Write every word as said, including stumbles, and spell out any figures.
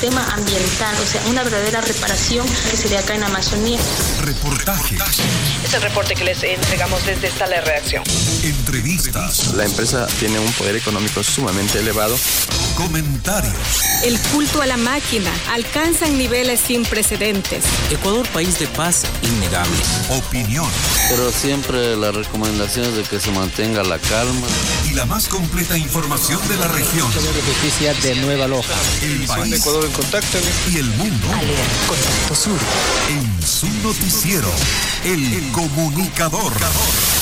Tema ambiental, o sea, una verdadera reparación que se dé acá en Amazonía. Reportajes. Es el reporte que les entregamos desde Sala de Redacción. Entrevistas. La empresa tiene un poder económico sumamente elevado. Comentarios. El culto a la máquina alcanza niveles sin precedentes. Ecuador, país de paz, innegable. Opinión. Pero siempre la recomendación es de que se mantenga la calma. Y la más completa información de la región. de Justicia de Nueva Loja. El país. Ecuador en contacto. Y el mundo. Contacto Sur. En su noticiero, El Comunicador.